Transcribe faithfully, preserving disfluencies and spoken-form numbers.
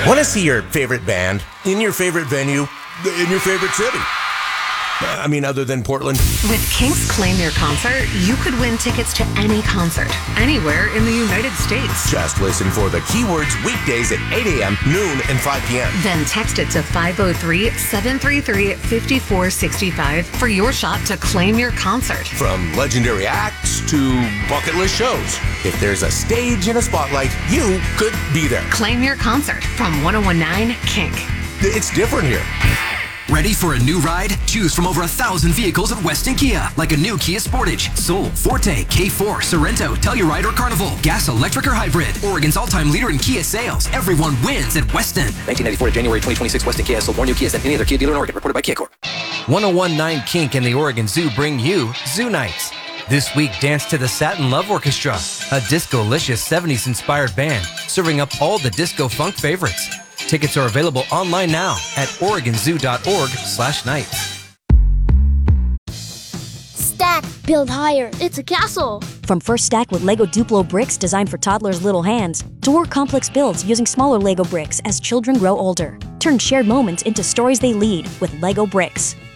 Want to see your favorite band in your favorite venue in your favorite city? I mean, other than Portland. With Kink's Claim Your Concert, you could win tickets to any concert, anywhere in the United States. Just listen for the keywords weekdays at eight a.m., noon, and five p.m. Then text it to five oh three, seven three three, five four six five for your shot to claim your concert. From legendary acts to bucket list shows, if there's a stage and a spotlight, you could be there. Claim your concert from one oh one nine Kink. It's different here. Ready for a new ride? Choose from over a thousand vehicles at Weston Kia, like a new Kia Sportage, Soul, Forte, K four, Sorento, Telluride, or Carnival. Gas, electric, or hybrid. Oregon's all-time leader in Kia sales. Everyone wins at Weston. nineteen ninety-four to January twenty twenty-six, Weston Kia sold more new Kias than any other Kia dealer in Oregon. Reported by Kia Corp. one oh one nine Kink and the Oregon Zoo bring you Zoo Nights. This week, dance to the Satin Love Orchestra, a disco-licious seventies-inspired band serving up all the disco funk favorites. Tickets are available online now at oregonzoo.org slash nights. Stack, build higher. It's a castle. From first stack with Lego Duplo bricks designed for toddlers' little hands, to more complex builds using smaller Lego bricks as children grow older. Turn shared moments into stories they lead with Lego bricks.